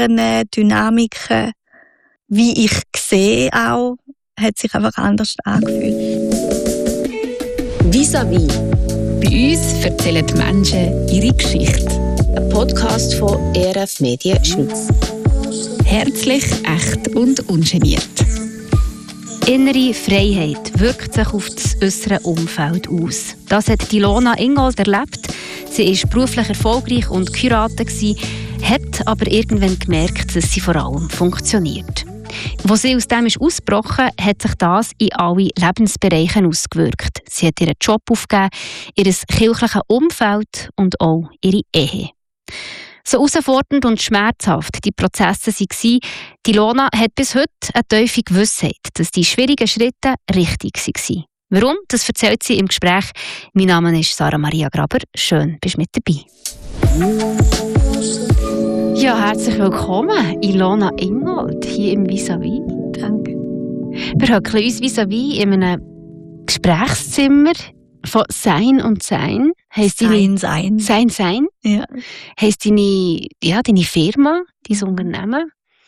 ihren Dynamiken, wie ich sehe auch, hat sich einfach anders angefühlt. Vis-à-vis. Bei uns erzählen die Menschen ihre Geschichte. Ein Podcast von ERF Medien Schweiz. Herzlich, echt und ungeniert. Innere Freiheit wirkt sich auf das äußere Umfeld aus. Das hat Ilona Ingold erlebt. Sie war beruflich erfolgreich und geheiratet, hat aber irgendwann gemerkt, dass sie vor allem funktioniert. Als sie aus dem ausgebrochen ist, hat sich das in alle Lebensbereiche ausgewirkt. Sie hat ihren Job aufgegeben, ihr kirchliches Umfeld und auch ihre Ehe. So herausfordernd und schmerzhaft die Prozesse waren, Ilona hat bis heute eine tiefe Gewissheit, dass die schwierigen Schritte richtig waren. Warum? Das erzählt sie im Gespräch. Mein Name ist Sarah Maria Graber. Schön, bist du mit dabei. Ja, herzlich willkommen, Ilona Ingold, hier im Vis-à-vis. Danke. Wir hocken uns vis-à-vis in einem Gesprächszimmer von Sein und Sein. Sein. Sein. Ja. Heisst deine Firma, dein Unternehmen.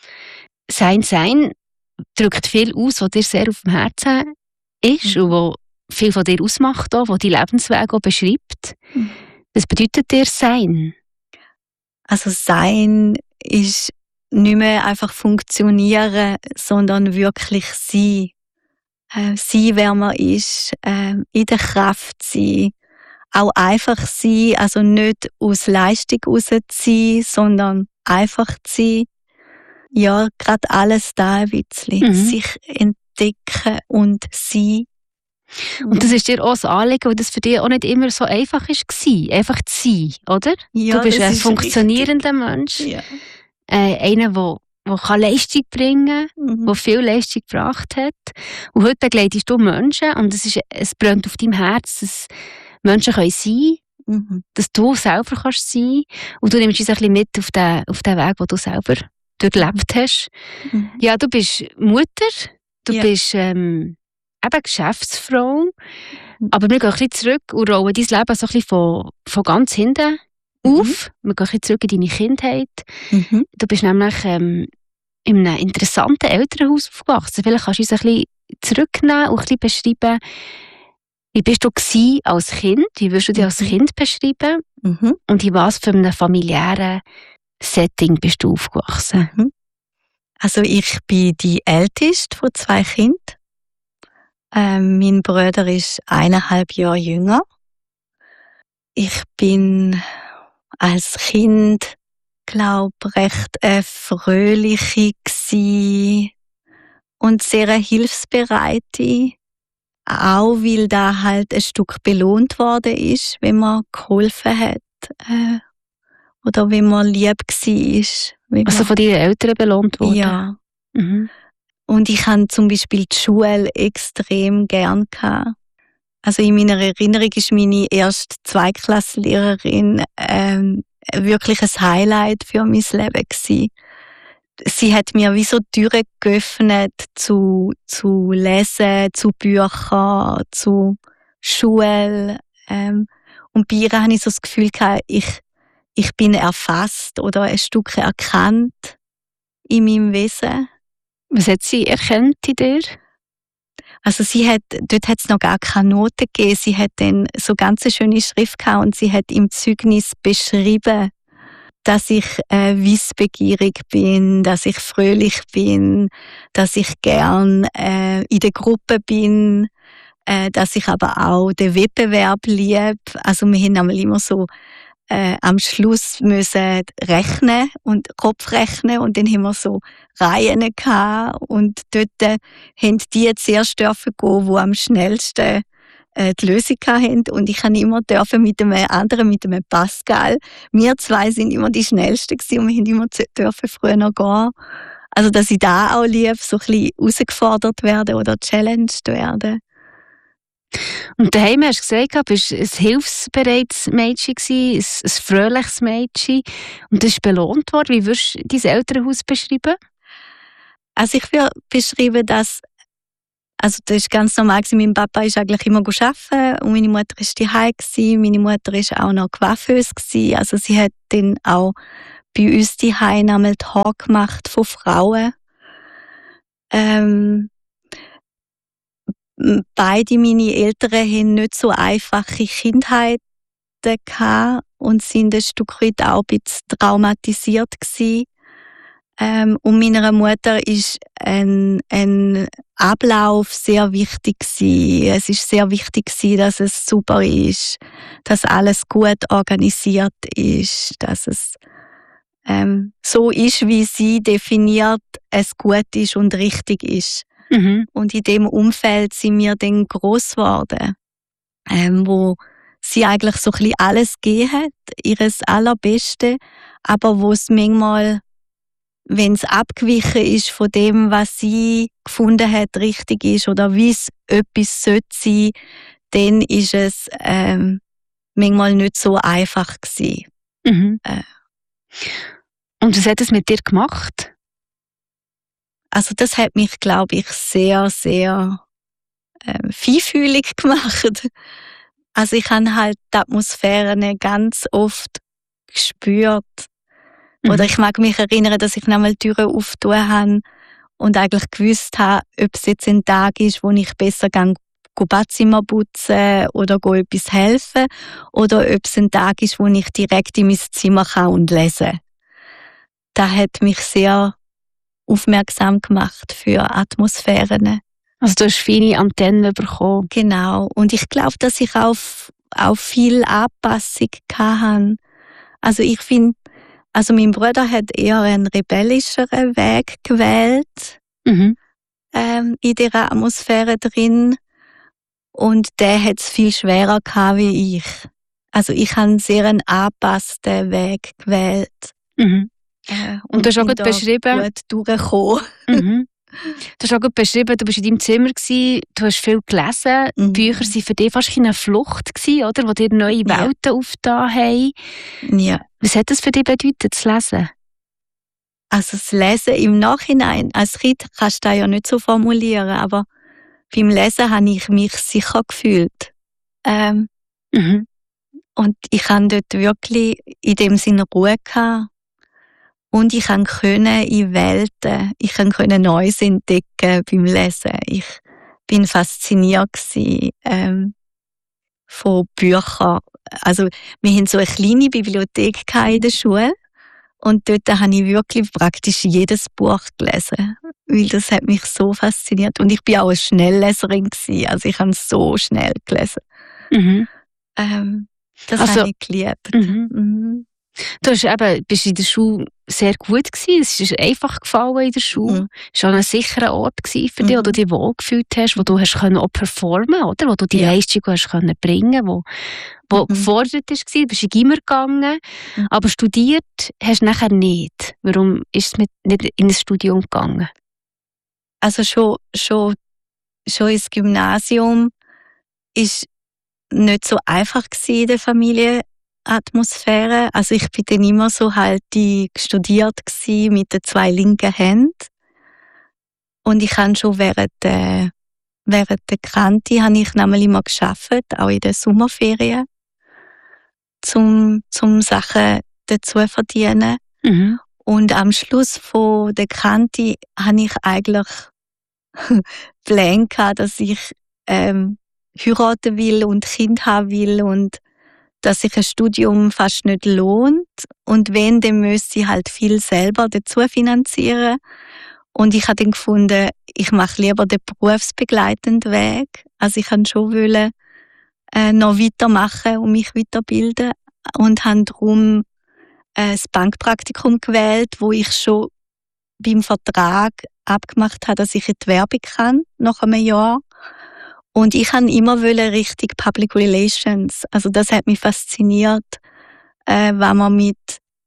Sein drückt viel aus, was dir sehr auf dem Herzen ist und was viel von dir ausmacht, was die Lebensweg auch beschreibt. Was bedeutet dir Sein? Also Sein ist nicht mehr einfach funktionieren, sondern wirklich sein. Sein, wer man ist, in der Kraft sein. Auch einfach sein, also nicht aus Leistung raus sein, sondern einfach sein. Ja, gerade alles da ein bisschen. Sich entdecken und sein. Und das ist dir auch ein Anliegen, weil das für dich auch nicht immer so einfach war. Einfach zu sein, oder? Ja, du bist ein ist funktionierender Mensch. Ja. Einer, der Leistung bringen kann, der viel Leistung gebracht hat. Und heute begleitest du Menschen und es brennt auf deinem Herz, dass Menschen sein können, dass du selber kannst sein. Und du nimmst uns ein bisschen mit auf den Weg, den du selber durchlebt hast. Ja, du bist Mutter, du bist eben Geschäftsfrau, aber wir gehen ein bisschen zurück und rollen dein Leben so ein bisschen von ganz hinten auf. Wir gehen ein bisschen zurück in deine Kindheit. Du bist nämlich in einem interessanten Elternhaus aufgewachsen. Vielleicht kannst du uns ein bisschen zurücknehmen und ein bisschen beschreiben, wie bist du gewesen als Kind? Wie würdest du dich als Kind beschreiben? Und in was für einem familiären Setting bist du aufgewachsen? Also ich bin die älteste von 2 Kindern. Mein Bruder ist 1,5 Jahre jünger. Ich bin als Kind, glaube recht fröhliche gsi und sehr hilfsbereite. Auch weil da halt ein Stück belohnt worden ist, wenn man geholfen hat oder wenn man lieb war. Also von deinen Eltern belohnt worden? Ja. Und ich habe zum Beispiel die Schule extrem gern gehabt. Also in meiner Erinnerung ist meine erste Zweiklasslehrerin wirklich ein Highlight für mein Leben gewesen. Sie hat mir wie so Türen geöffnet zu Lesen, zu Büchern, zu Schule. Und bei ihr habe ich so das Gefühl gehabt, ich bin erfasst oder ein Stück erkannt in meinem Wesen. Was hat sie erkannt in dir? Also dort hat es noch gar keine Noten gegeben. Sie hat dann so ganz eine schöne Schrift gehabt und sie hat im Zeugnis beschrieben, dass ich wissbegierig bin, dass ich fröhlich bin, dass ich gern in der Gruppe bin, dass ich aber auch den Wettbewerb liebe. Also wir haben einmal immer so am Schluss müssen rechnen und Kopfrechnen und dann haben wir so Reihen gehabt und dort haben die zuerst dürfen gehen, die am schnellsten die Lösung hatten und ich habe immer dürfen mit einem anderen, mit einem Pascal. Wir 2 sind immer die Schnellsten gewesen und wir haben immer dürfen früher noch gehen. Also dass ich da auch liebe, so ein bisschen herausgefordert werden oder challenged werden. Und daheim hast du gesagt, du bist ein hilfsbereites Mädchen, ein fröhliches Mädchen. Und das ist belohnt worden. Wie würdest du dein Elternhaus beschreiben? Also ich würde beschreiben, dass das ist ganz normal gewesen. Mein Papa ist eigentlich immer arbeiten und meine Mutter ist daheim gewesen. Meine Mutter ist auch noch Coiffeuse gewesen. Also sie hat dann auch bei uns die Heim einmal die Haare gemacht von Frauen. Beide meine Eltern haben nicht so einfache Kindheiten gehabt und sind ein Stück weit auch ein bisschen traumatisiert gewesen. Und meiner Mutter ist ein Ablauf sehr wichtig gewesen. Es ist sehr wichtig gewesen, dass es super ist, dass alles gut organisiert ist, dass es so ist, wie sie definiert, es gut ist und richtig ist. Mhm. Und in dem Umfeld sind wir dann gross geworden, wo sie eigentlich so ein bisschen alles gegeben hat, ihres Allerbeste, aber wo es manchmal, wenn es abgewichen ist von dem, was sie gefunden hat, richtig ist oder wie es etwas sollte sein, dann ist es manchmal nicht so einfach gewesen. Mhm. Und was hat es mit dir gemacht? Also das hat mich, glaube ich, sehr, sehr feinfühlig gemacht. Also ich habe halt die Atmosphäre ganz oft gespürt. Oder ich mag mich erinnern, dass ich einmal die Türen aufgetan habe und eigentlich gewusst habe, ob es jetzt ein Tag ist, wo ich besser gehe, Badzimmer putzen oder etwas helfen, oder ob es ein Tag ist, wo ich direkt in mein Zimmer kann und lesen. Das hat mich sehr aufmerksam gemacht für Atmosphären. Also du hast feine Antennen bekommen. Genau. Und ich glaube, dass ich auf viel Anpassung hatte. Also ich finde, also mein Bruder hat eher einen rebellischeren Weg gewählt, Mhm. in dieser Atmosphäre drin. Und der hat es viel schwerer gehabt wie ich. Also ich habe einen sehr angepassten Weg gewählt. Mhm. Und du hast auch bin gut beschrieben, gut durchgekommen. mhm. Du hast auch gut beschrieben, du bist in deinem Zimmer gewesen, du hast viel gelesen. Mhm. Bücher waren für dich fast eine Flucht gewesen, oder? Die dir neue Ja. Welten aufgetan haben. Ja. Was hat das für dich bedeutet, zu lesen? Also das Lesen im Nachhinein, als Kind kannst du das ja nicht so formulieren, aber beim Lesen habe ich mich sicher gefühlt. Mhm. Und ich habe dort wirklich in dem Sinne Ruhe gehabt. Und ich konnte in Welten, ich konnte Neues entdecken beim Lesen. Ich bin fasziniert gewesen, von Büchern. Also wir hatten so eine kleine Bibliothek in der Schule. Und dort habe ich wirklich praktisch jedes Buch gelesen. Weil das hat mich so fasziniert. Und ich bin auch eine Schnellleserin gewesen. Also ich habe so schnell gelesen. Mhm. Das Also, habe ich geliebt. Mhm. Mhm. Du bist in der Schule sehr gut gewesen. Es ist dir einfach gefallen in der Schule. Mhm. Es war ein sicherer Ort gewesen für dich, wo du dich wohlgefühlt hast, wo du hast können auch performen, oder? Wo du die Ja. Leistung hast können bringen, wo gefordert war. Du bist in Gimmer gegangen, Mhm. aber studiert hast du nachher nicht. Warum ist es nicht in ein Studium gegangen? Also schon ins Gymnasium ist nicht so einfach gewesen in der Familienatmosphäre. Also ich bin dann immer so halt die studiert gewesen mit den 2 linken Händen. Und ich habe schon während der Kante habe ich nämlich immer gearbeitet, auch in den Sommerferien, zum Sachen dazu verdienen. Mhm. Und am Schluss von der Kante habe ich eigentlich Pläne gehabt, dass ich heiraten will und Kind haben will und dass sich ein Studium fast nicht lohnt. Und wenn, dann müsste ich halt viel selber dazu finanzieren. Und ich habe dann gefunden, ich mache lieber den berufsbegleitenden Weg. Also ich wollte schon noch weitermachen und mich weiterbilden. Und habe darum das Bankpraktikum gewählt, wo ich schon beim Vertrag abgemacht habe, dass ich in die Werbung kann, nach einem Jahr. Und ich wollte immer richtig Public Relations. Also das hat mich fasziniert, wenn man mit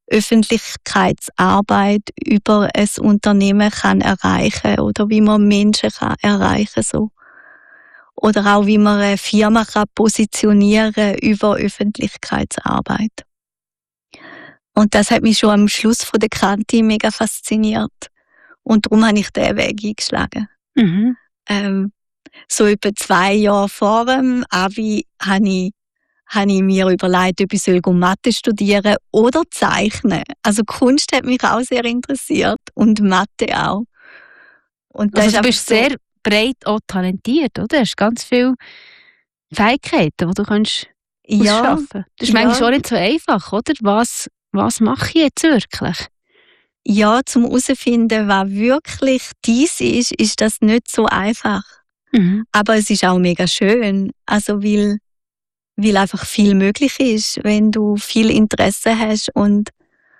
Öffentlichkeitsarbeit über ein Unternehmen kann erreichen oder wie man Menschen kann erreichen so. Oder auch wie man eine Firma kann positionieren über Öffentlichkeitsarbeit. Und das hat mich schon am Schluss von der Kante mega fasziniert. Und darum habe ich diesen Weg eingeschlagen. Mhm. So etwa 2 Jahre vor dem Abi habe habe ich mir überlegt, ob ich Mathe studieren oder zeichnen. Also Kunst hat mich auch sehr interessiert und Mathe auch. Und das Also du ist bist so, sehr breit auch talentiert, oder? Du hast ganz viele Fähigkeiten, die du kannst ja, ausschaffen. Das ist manchmal ja, auch nicht so einfach, oder? Was mache ich jetzt wirklich? ja, zum herauszufinden, was wirklich dies ist das nicht so einfach. Mhm. Aber es ist auch mega schön. Also weil einfach viel möglich ist, wenn du viel Interesse hast und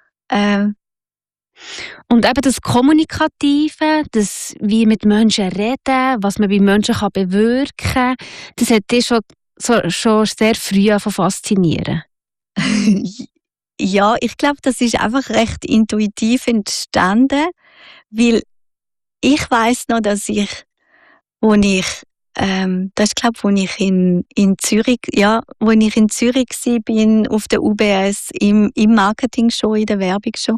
Und eben das Kommunikative, das wie mit Menschen reden, was man bei Menschen kann bewirken kann, das hat dich schon sehr früh faszinieren. ja, ich glaube, das ist einfach recht intuitiv entstanden, weil ich weiß noch, dass wo ich, das ist glaube, wo ich in Zürich, ja, wo ich in Zürich bin auf der UBS im Marketing schon, in der Werbung schon.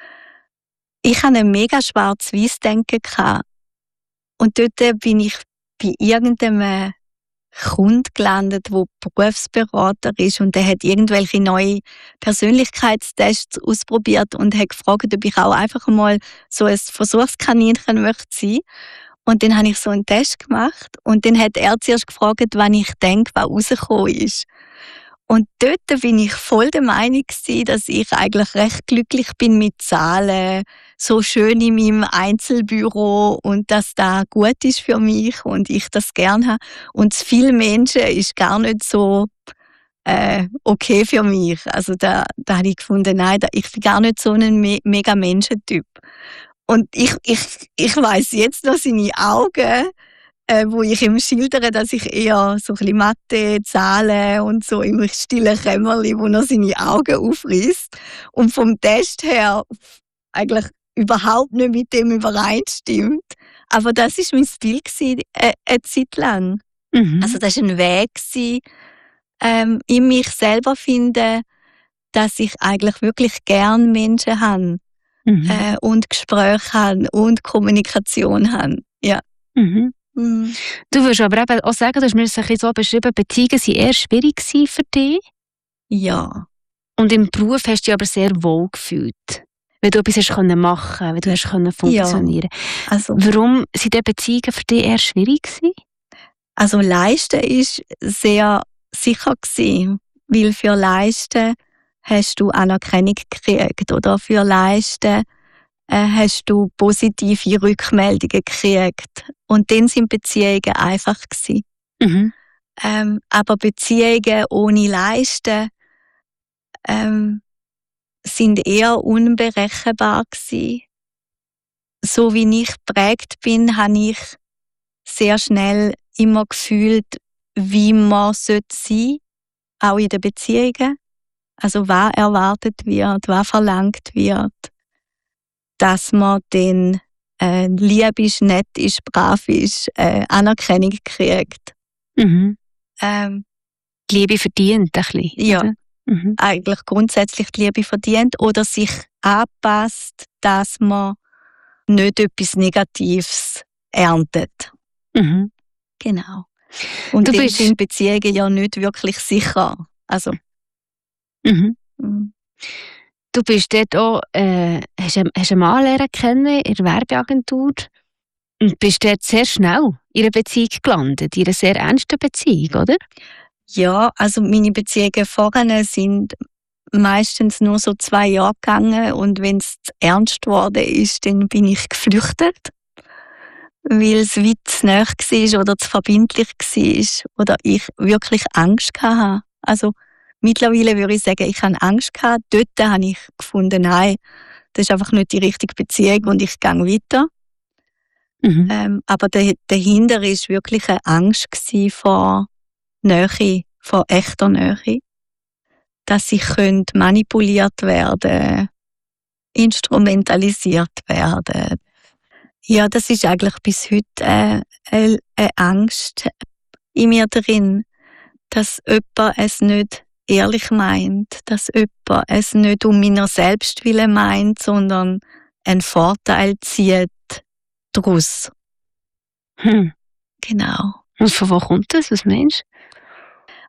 Ich hatte ein mega schwarz-weiß-Denken gehabt. Und dort bin ich bei irgendeinem Kunde gelandet, der Berufsberater ist und der hat irgendwelche neue Persönlichkeitstests ausprobiert und hat gefragt, ob ich auch einfach mal so ein Versuchskaninchen möchte sein. Und dann habe ich so einen Test gemacht und dann hat er zuerst gefragt, wann ich denke, was rausgekommen ist. Und dort bin ich voll der Meinung gewesen, dass ich eigentlich recht glücklich bin mit Zahlen, so schön in meinem Einzelbüro und dass das gut ist für mich und ich das gern habe. Und zu viele Menschen ist gar nicht so okay für mich. Also da habe ich gefunden, nein, ich bin gar nicht so ein mega Menschentyp. Und ich weiss jetzt noch seine Augen, wo ich ihm schildere, dass ich eher so ein bisschen Mathe, Zahlen und so im stillen Kämmerli, wo er seine Augen aufreißt und vom Test her eigentlich überhaupt nicht mit dem übereinstimmt. Aber das war mein Ziel eine Zeit lang. Mhm. Also das war ein Weg gewesen, in mich selber finden, dass ich eigentlich wirklich gern Menschen habe Mhm. und Gespräche habe und Kommunikation habe. Ja. Mhm. Mhm. Du würdest aber eben auch sagen, du hast mir das ein bisschen so beschrieben, Beziehungen waren eher schwierig gewesen für dich. Ja. Und im Beruf hast du dich aber sehr wohl gefühlt. Weil du etwas hast machen können, weil du hast funktionieren. Ja. Also, Warum sind diese Beziehungen für dich eher schwierig gewesen? also Leisten ist sehr sicher gewesen, weil für Leisten hast du Anerkennung gekriegt oder für Leisten hast du positive Rückmeldungen gekriegt und dann sind Beziehungen einfach gewesen. Mhm. Aber Beziehungen ohne Leisten sind eher unberechenbar gewesen. So wie ich geprägt bin, habe ich sehr schnell immer gefühlt, wie man sein sollte, auch in den Beziehungen. Also was erwartet wird, was verlangt wird, dass man dann lieb ist, nett ist, brav ist, Anerkennung kriegt. Mhm. Ähm, Die Liebe verdient ein bisschen. ja, oder? Mhm. eigentlich grundsätzlich die Liebe verdient oder sich anpasst, dass man nicht etwas Negatives erntet. Mhm. Genau. Und Du dann bist- sind Beziehungen ja nicht wirklich sicher. Also, Mhm. mm. Du bist dort auch, hast einen Mann lernen kennen in der Werbeagentur und bist dort sehr schnell in einer Beziehung gelandet, in einer sehr ernsten Beziehung, oder? Ja, also meine Beziehungen vorher sind meistens nur so 2 Jahre gegangen und wenn es zu ernst geworden ist, dann bin ich geflüchtet, weil es weit zu nahe war oder zu verbindlich war oder ich wirklich Angst hatte. Also mittlerweile würde ich sagen, ich hatte Angst gehabt. Dort habe ich gefunden, nein, das ist einfach nicht die richtige Beziehung und ich gehe weiter. Mhm. Aber dahinter war wirklich eine Angst vor Nähe, vor echter Nähe. Dass ich manipuliert werden, instrumentalisiert werden. Ja, das ist eigentlich bis heute eine Angst in mir drin, dass jemand es nicht ehrlich meint, dass jemand es nicht um meiner selbst willen meint, sondern einen Vorteil zieht daraus. Hm. Genau. Und von wo kommt das? Was meinst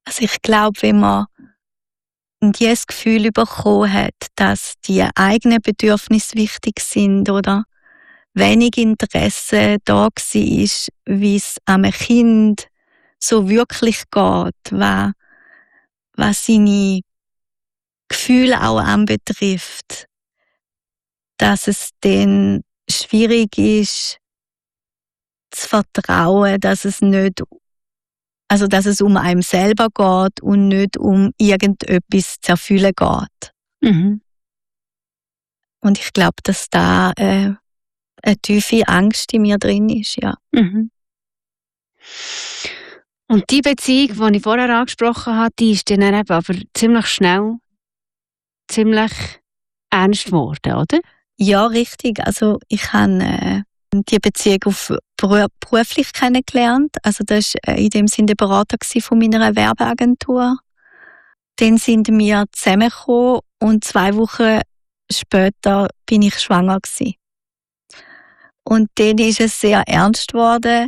Also ich glaube, wenn man dieses Gefühl bekommen hat, dass die eigenen Bedürfnisse wichtig sind oder wenig Interesse da war, wie es einem Kind so wirklich geht, was seine Gefühle auch anbetrifft, dass es dann schwierig ist, zu vertrauen, dass es um einen selber geht und nicht um irgendetwas zu erfüllen geht. Mhm. Und ich glaube, dass da eine tiefe Angst in mir drin ist, ja. Mhm. Und die Beziehung, die ich vorher angesprochen habe, die ist dann eben aber ziemlich schnell ziemlich ernst geworden, oder? Ja, richtig. Also ich habe die Beziehung beruflich kennengelernt. Also das war in dem Sinne der Berater von meiner Werbeagentur. Dann sind wir zusammengekommen und 2 Wochen später bin ich schwanger gewesen. Und dann ist es sehr ernst geworden.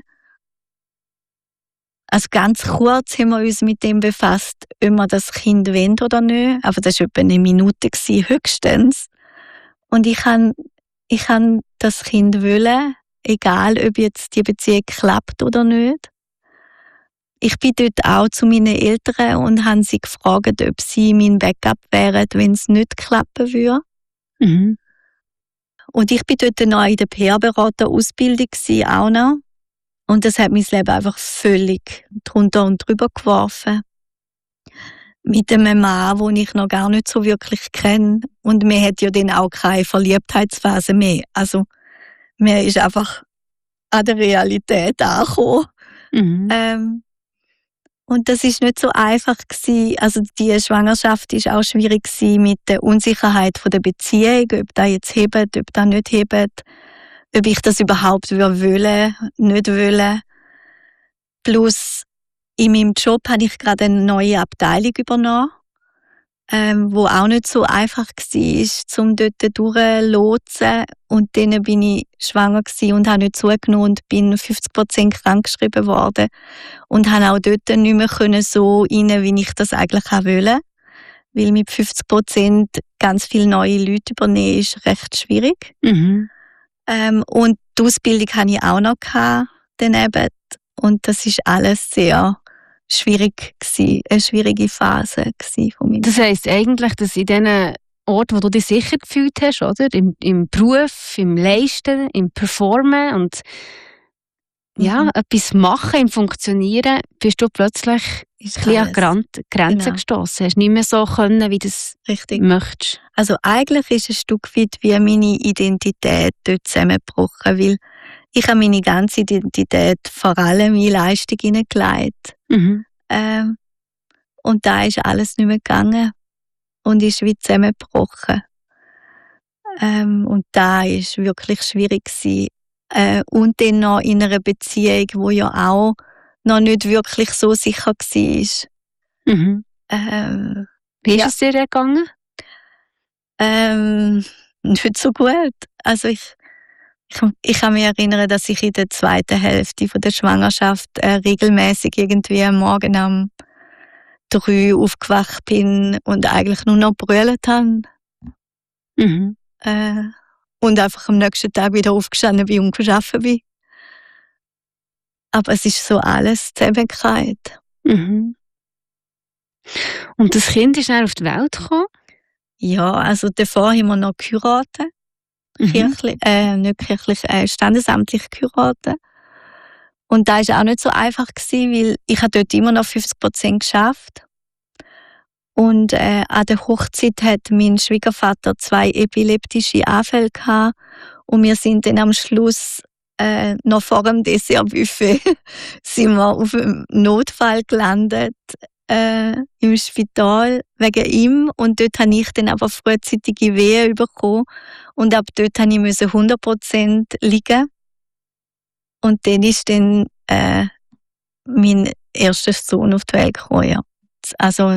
Also ganz kurz haben wir uns mit dem befasst, ob wir das Kind wollen oder nicht. Aber das war etwa eine Minute höchstens. Und ich han das Kind wollen, egal ob jetzt die Beziehung klappt oder nicht. Ich bin dort auch zu meinen Eltern und habe sie gefragt, ob sie mein Backup wären, wenn es nicht klappen würde. Mhm. Und ich bin dort noch in der PR-Berater-Ausbildung auch noch. Und das hat mein Leben einfach völlig drunter und drüber geworfen. Mit einem Mann, den ich noch gar nicht so wirklich kenne. Und man hat ja dann auch keine Verliebtheitsphase mehr. Also, man ist einfach an der Realität angekommen. Mhm. Und das ist nicht so einfach gewesen. Also, die Schwangerschaft ist auch schwierig gewesen mit der Unsicherheit von der Beziehung, ob das jetzt hebt, ob das nicht hebt, ob ich das überhaupt wollen, nicht wollen. Plus, in meinem Job habe ich gerade eine neue Abteilung übernommen, wo auch nicht so einfach war, um dort durchzulotsen. Und dann bin ich schwanger gewesen und habe nicht zugenommen und bin 50% krankgeschrieben worden. Und habe auch dort nicht mehr so rein, wie ich das eigentlich auch wollte. Weil mit 50% ganz viele neue Leute übernehmen, ist recht schwierig. Mhm. Und die Ausbildung hatte ich auch noch daneben. Und das ist alles sehr schwierig gewesen, eine schwierige Phase von mir. Das heisst eigentlich, dass in diesen Orten, wo du dich sicher gefühlt hast, oder? Im Beruf, im Leisten, im Performen und ja, etwas machen, im Funktionieren, bist du plötzlich ein bisschen an Grenzen gestossen. Hast nicht mehr so können, wie du es möchtest. Also eigentlich ist ein Stück weit wie meine Identität dort zusammengebrochen, weil ich habe meine ganze Identität vor allem in Leistung hineingelegt. Mhm. Und da ist alles nicht mehr gegangen und ist wie zusammengebrochen. Und da ist wirklich schwierig gewesen. Und dann noch in einer Beziehung, wo ja auch noch nicht wirklich so sicher war. Mhm. Wie ist es dir gegangen? Nicht so gut. Also ich kann mich erinnern, dass ich in der zweiten Hälfte der Schwangerschaft regelmäßig irgendwie am Morgen um 3 aufgewacht bin und eigentlich nur noch brüllt habe. Mhm. Und einfach am nächsten Tag wieder aufgestanden bin und gearbeitet bin. Aber es ist so alles zusammengefallen. Mhm. Und das Kind ist dann auf die Welt gekommen? Ja, also davor haben wir noch geheiratet. Kirchlich, nicht kirchlich, standesamtlich geheiratet. Und da war auch nicht so einfach gewesen, weil ich dort immer noch 50% geschafft. Und an der Hochzeit hat mein Schwiegervater 2 epileptische Anfälle gehabt. Und wir sind dann am Schluss noch vor dem Dessertbuffet sind wir auf einem Notfall gelandet im Spital wegen ihm. Und dort habe ich dann aber frühzeitige Wehen bekommen. Und ab dort musste ich 100% liegen. Und dann ist dann mein erster Sohn auf die Welt gekommen. Ja. Also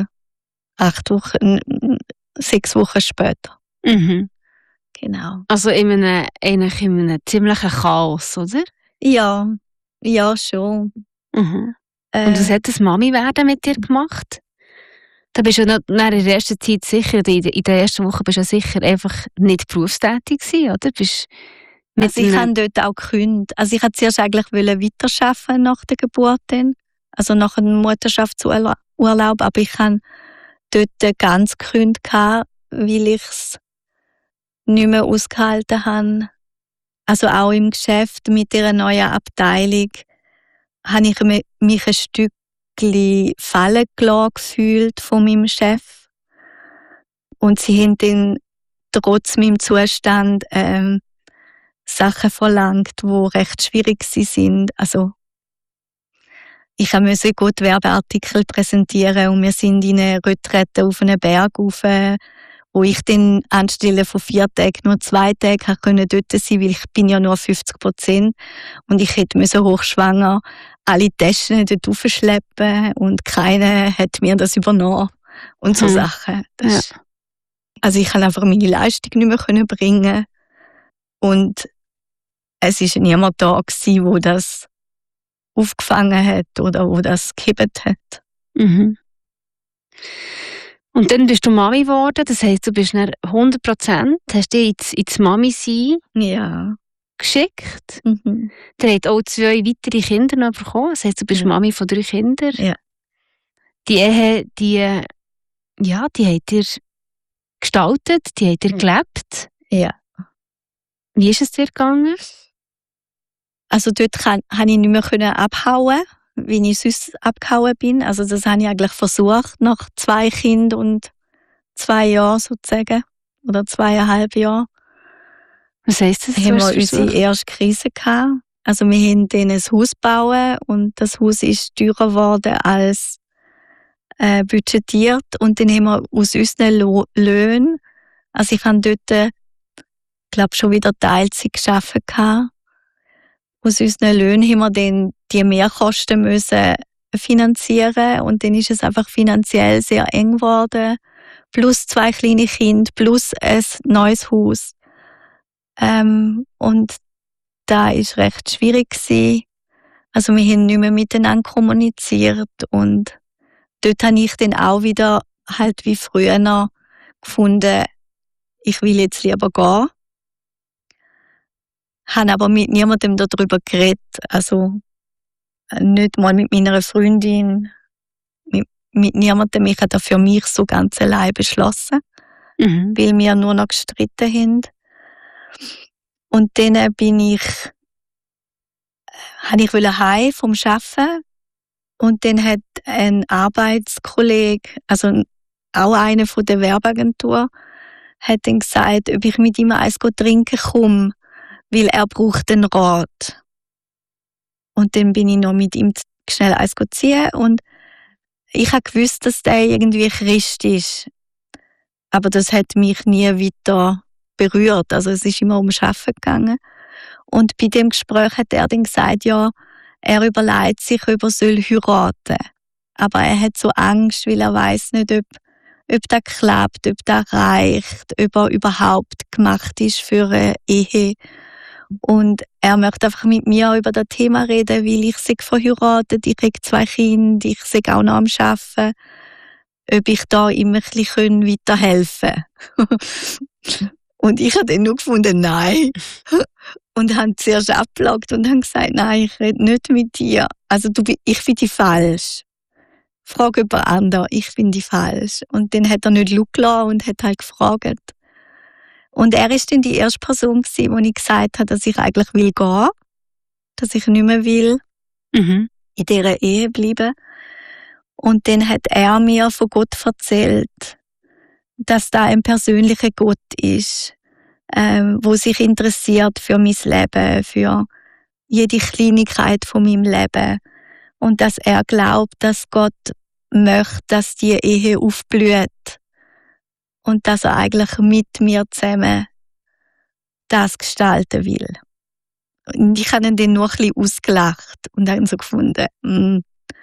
6 Wochen später. Mhm. Genau. Also eigentlich in einem ziemlichen Chaos, oder? Ja, schon. Mhm. Und was hat das Mami-Werden mit dir gemacht? Da bist du ja in der ersten Zeit sicher, in der ersten Woche bist du ja sicher einfach nicht berufstätig gewesen, oder? Also ich habe dort auch gekündigt. Also ich wollte zuerst eigentlich weiterarbeiten nach der Geburt dann. Also nach dem Mutterschaftsurlaub. Aber ich habe dort ganz gekündigt, weil ich es nicht mehr ausgehalten habe. Also auch im Geschäft mit dieser neuen Abteilung habe ich mich ein Stückchen fallen gelassen gefühlt von meinem Chef. Und sie haben dann trotz meinem Zustand Sachen verlangt, die recht schwierig sind. Also ich musste gut Werbeartikel präsentieren und wir sind in eine Retrette auf einen Berg rauf, wo ich dann anstelle von 4 Tagen nur 2 Tage dort sein konnte, weil ich bin ja nur 50% und ich hätte hochschwanger alle Taschen dort raufschleppen und keiner hat mir das übernommen und so Sachen. Also ich konnte einfach meine Leistung nicht mehr bringen und es war niemand da gewesen, der das aufgefangen hat oder wo das gehebt hat. Mhm. Und dann bist du Mami geworden, das heisst, du bist dann 100%, hast dich ins Mami-Sein geschickt. Mhm. Du hast auch 2 weitere Kinder noch bekommen, das heisst, du bist Mami von 3 Kindern. Ja. Die Ehe, die habt ihr gestaltet, die habt ihr gelebt. Ja. Wie ist es dir gegangen? Also dort konnte ich nicht mehr abhauen, wie ich sonst abgehauen bin. Also das habe ich eigentlich versucht, nach 2 Kindern und 2 Jahren sozusagen. Oder 2,5 Jahren. Was heisst das? Haben wir unsere erste Krise gehabt. Also wir haben dann ein Haus gebaut und das Haus ist teurer geworden als budgetiert. Und dann haben wir aus unseren Löhnen, also ich habe dort, glaube schon wieder Teilzeit gearbeitet. Aus unseren Löhnen haben wir dann die Mehrkosten müssen finanzieren und dann ist es einfach finanziell sehr eng geworden. Plus 2 kleine Kinder, plus ein neues Haus. Und da war recht schwierig gewesen. Also wir haben nicht mehr miteinander kommuniziert und dort habe ich dann auch wieder halt wie früher noch gefunden, ich will jetzt lieber gehen. Habe aber mit niemandem darüber geredet, also nicht mal mit meiner Freundin, mit niemandem. Ich habe das für mich so ganz allein beschlossen, weil wir nur noch gestritten haben. Und dann habe ich heim vom Arbeiten und dann hat ein Arbeitskollege, also auch einer von der Werbeagentur, hat dann gesagt, ob ich mit ihm eins trinken komme, weil er braucht einen Rat. Und dann bin ich noch mit ihm schnell eins ziehen und ich habe gewusst, dass der irgendwie Christ ist. Aber das hat mich nie weiter berührt. Also es ist immer ums Arbeiten gegangen. Und bei dem Gespräch hat er dann gesagt, ja, er überlegt sich, ob er heiraten soll. Aber er hat so Angst, weil er weiss nicht, ob das klappt, ob das reicht, ob er überhaupt gemacht ist für eine Ehe. Und er möchte einfach mit mir über das Thema reden, weil ich sei verheiratet, ich habe 2 Kinder, ich sei auch noch am Arbeiten, ob ich da ihm ein bisschen weiterhelfen kann. Und ich habe dann nur gefunden, nein. Und habe zuerst abgelagt und habe gesagt, nein, ich rede nicht mit dir. Also ich bin die falsch. Frag jemand anderen, ich bin die falsch. Und dann hat er nicht schauen und hat halt gefragt. Und er ist dann die erste Person gewesen, wo ich gesagt habe, dass ich eigentlich will gehen, dass ich nicht mehr will in dieser Ehe bleiben. Und dann hat er mir von Gott erzählt, dass da ein persönlicher Gott ist, wo sich interessiert für mein Leben, für jede Kleinigkeit von meinem Leben. Und dass er glaubt, dass Gott möchte, dass die Ehe aufblüht. Und dass er eigentlich mit mir zusammen das gestalten will. Und ich habe ihn dann nur ein bisschen ausgelacht und habe ihn so gefunden. Und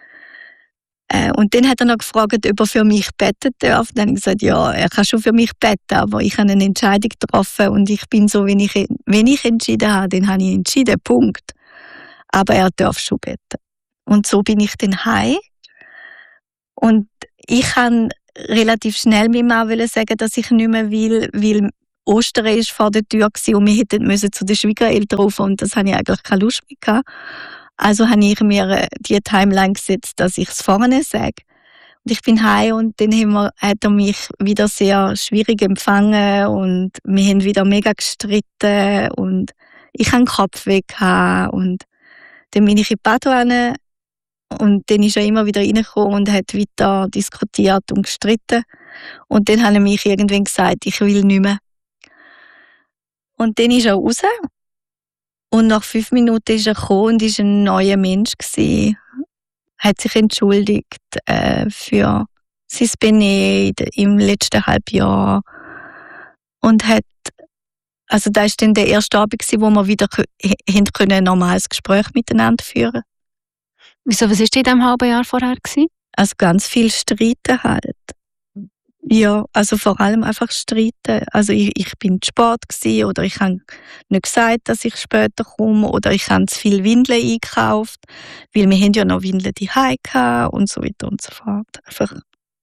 dann hat er noch gefragt, ob er für mich beten darf. Dann habe ich gesagt, ja, er kann schon für mich beten, aber ich habe eine Entscheidung getroffen und ich bin so, wenn ich entschieden habe, dann habe ich entschieden, Punkt. Aber er darf schon beten. Und so bin ich dann heim. Und ich kann relativ schnell meinem Mann sagen, dass ich nicht mehr will, weil Ostern ist vor der Tür gewesen und wir hätten müssen zu den Schwiegereltern rauf und das habe ich eigentlich keine Lust mehr gehabt. Also habe ich mir die Timeline gesetzt, dass ich es vorne sage. Und ich bin heim und dann hat er mich wieder sehr schwierig empfangen und wir haben wieder mega gestritten und ich hatte den Kopfweh gehabt und dann bin ich in die Badwanne und dann ist er immer wieder reingekommen und hat weiter diskutiert und gestritten. Und dann hat er mich irgendwann gesagt, ich will nicht mehr. Und dann ist er raus. Und nach 5 Minuten ist er gekommen und ist ein neuer Mensch gewesen. Hat sich entschuldigt für sein Benehmen im letzten Halbjahr. Und hat, also das war dann der erste Abend gewesen, wo wir wieder ein normales Gespräch miteinander führen. Wieso, was war in diesem halben Jahr vorher gewesen? Also ganz viel Streiten halt. Ja, also vor allem einfach streiten. Also ich bin zu spät gewesen, oder ich habe nicht gesagt, dass ich später komme, oder ich habe zu viel Windeln eingekauft, weil wir haben ja noch Windeln daheim gehabt und so weiter und so fort. Einfach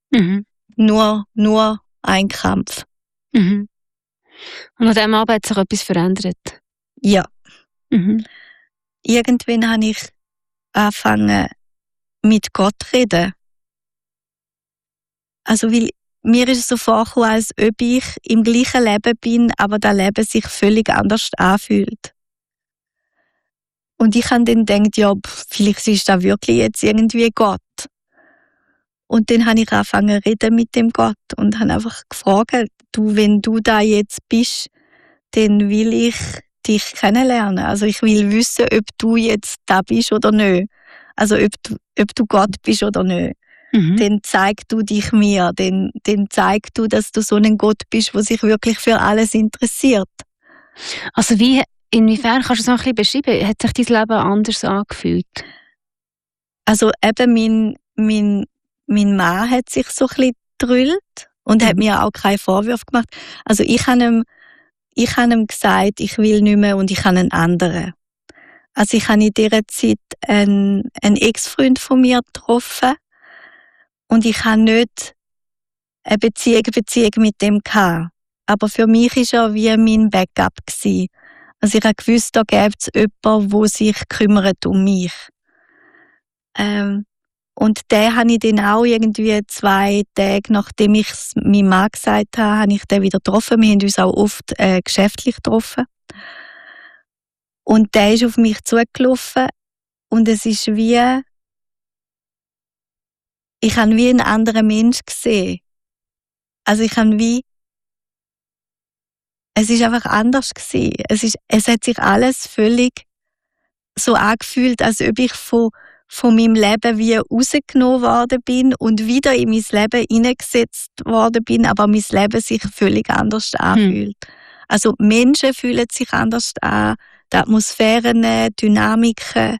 nur ein Kampf. Mhm. Und an diesem Abend hat sich etwas verändert? Ja. Mhm. Irgendwann habe ich angefangen mit Gott zu reden. Also weil mir ist es so vorgekommen, als ob ich im gleichen Leben bin, aber das Leben sich völlig anders anfühlt. Und ich habe dann gedacht, ja, vielleicht ist das wirklich jetzt irgendwie Gott. Und dann habe ich angefangen zu reden mit dem Gott und habe einfach gefragt, du, wenn du da jetzt bist, dann will ich dich kennenlernen. Also ich will wissen, ob du jetzt da bist oder nicht. Also ob du Gott bist oder nicht. Mhm. Dann zeig du dich mir, dann zeig du, dass du so ein Gott bist, der sich wirklich für alles interessiert. Also inwiefern kannst du es noch ein bisschen beschreiben? Hat sich dein Leben anders angefühlt? Also eben mein Mann hat sich so ein bisschen gedrüllt und hat mir auch keine Vorwürfe gemacht. Also ich habe ihm gesagt, ich will nicht mehr und ich habe einen anderen. Also ich habe in dieser Zeit einen Ex-Freund von mir getroffen und ich habe nicht eine Beziehung mit dem gehabt. Aber für mich war er wie mein Backup gewesen. Also ich habe gewusst, da gäbe es jemanden, der sich kümmert um mich. Und den habe ich dann auch irgendwie 2 Tage, nachdem ich es meinem Mann gesagt habe ich den wieder getroffen. Wir haben uns auch oft geschäftlich getroffen. Und der ist auf mich zugelaufen und es ist wie, ich habe wie einen anderen Mensch gesehen. Also ich habe wie, es ist einfach anders gewesen. Es hat sich alles völlig so angefühlt, als ob ich von meinem Leben wie rausgenommen worden bin und wieder in mein Leben hineingesetzt worden bin, aber mein Leben sich völlig anders anfühlt. Also Menschen fühlen sich anders an, die Atmosphären, Dynamiken,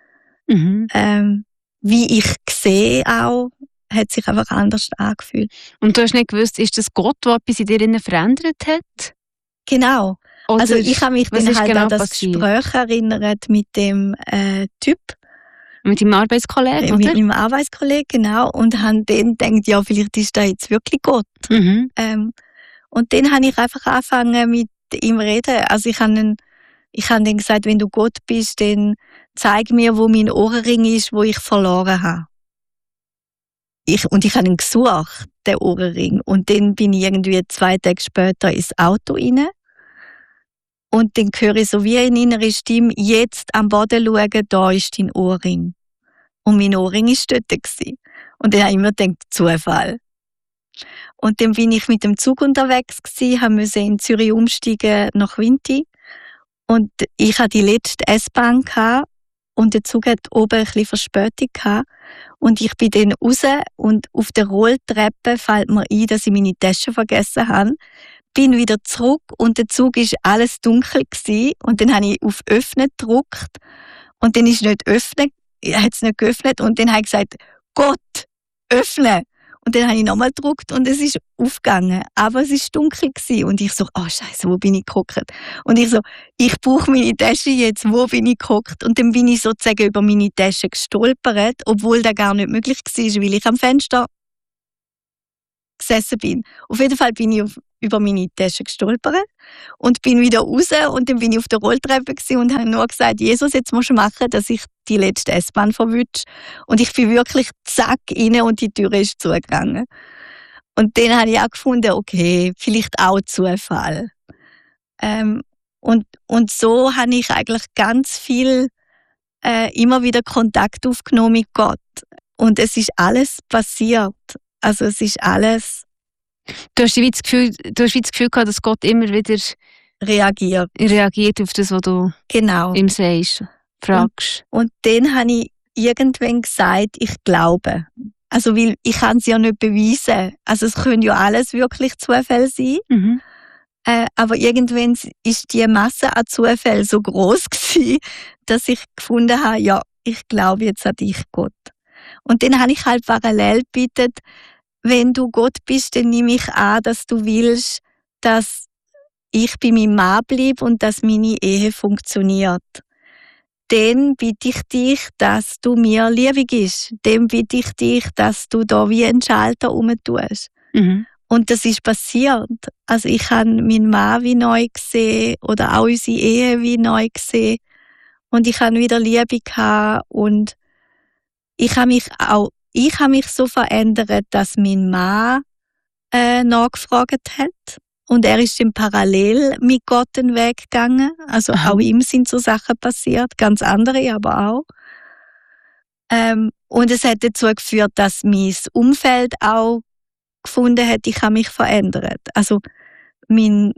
wie ich sehe auch, hat sich einfach anders angefühlt. Und du hast nicht gewusst, ist das Gott, der etwas in dir verändert hat? Genau. Oder also ich habe mich dann halt an das Gespräch erinnert mit dem Typ. Mit deinem Arbeitskollegen, oder? Mit meinem Arbeitskollegen, genau. Und habe dann gedacht, ja, vielleicht ist da jetzt wirklich Gott. Mhm. Und dann habe ich einfach angefangen mit ihm reden. Also ich habe dann gesagt, wenn du Gott bist, dann zeig mir, wo mein Ohrring ist, wo ich verloren habe. Und ich habe ihn gesucht, den Ohrring. Und dann bin ich irgendwie 2 Tage später ins Auto rein. Und dann höre ich so wie eine innere Stimme, jetzt am Boden schauen, da ist dein Ohrring. Und mein Ohrring war dort. Und dann habe ich mir gedacht, Zufall. Und dann bin ich mit dem Zug unterwegs gewesen, musste in Zürich umsteigen nach Winti. Und ich hatte die letzte S-Bahn gehabt, und der Zug hat oben ein bisschen Verspätung gehabt. Und ich bin dann raus und auf der Rolltreppe fällt mir ein, dass ich meine Tasche vergessen habe. Bin wieder zurück und der Zug war alles dunkel gewesen. Und dann habe ich auf Öffnen gedrückt und dann ist nicht öffnen, hat es nicht geöffnet und dann habe ich gesagt, Gott, öffne. Und dann habe ich nochmal gedrückt und es ist aufgegangen. Aber es ist dunkel gewesen. Und ich so, oh Scheiße, wo bin ich gehockt? Und ich so, ich brauche meine Tasche jetzt, wo bin ich gehockt? Und dann bin ich sozusagen über meine Tasche gestolpert, obwohl das gar nicht möglich war, weil ich am Fenster gesessen bin. Auf jeden Fall bin ich über meine Tasche gestolpert und bin wieder raus und dann bin ich auf der Rolltreppe und habe nur gesagt, Jesus, jetzt musst du machen, dass ich die letzte S-Bahn verwünsche. Und ich bin wirklich zack rein und die Tür ist zugegangen. Und dann habe ich auch gefunden, okay, vielleicht auch Zufall. Und so habe ich eigentlich ganz viel immer wieder Kontakt aufgenommen mit Gott. Und es ist alles passiert. Also es ist alles... Du hast das Gefühl gehabt, dass Gott immer wieder reagiert auf das, was du ihm sagst, fragst. Und dann habe ich irgendwann gesagt, ich glaube. Also weil ich kann es ja nicht beweisen. Also es können ja alles wirklich Zufälle sein. Mhm. Aber irgendwann ist die Masse an Zufällen so groß gewesen, dass ich gefunden habe, ja, ich glaube jetzt an dich, Gott. Und dann habe ich halt parallel gebetet, wenn du Gott bist, dann nehme ich an, dass du willst, dass ich bei meinem Mann bleibe und dass meine Ehe funktioniert. Dann bitte ich dich, dass du mir liebig bist. Dann bitte ich dich, dass du da wie ein Schalter rumtust. Mhm. Und das ist passiert. Also ich habe meinen Mann wie neu gesehen oder auch unsere Ehe wie neu gesehen. Und ich habe wieder Liebe gehabt und ich habe mich so verändert, dass mein Mann nachgefragt hat. Und er ist dann parallel mit Gott den Weg gegangen. Also auch ihm sind so Sachen passiert, ganz andere aber auch. Und es hat dazu geführt, dass mein Umfeld auch gefunden hat, ich habe mich verändert. Also mein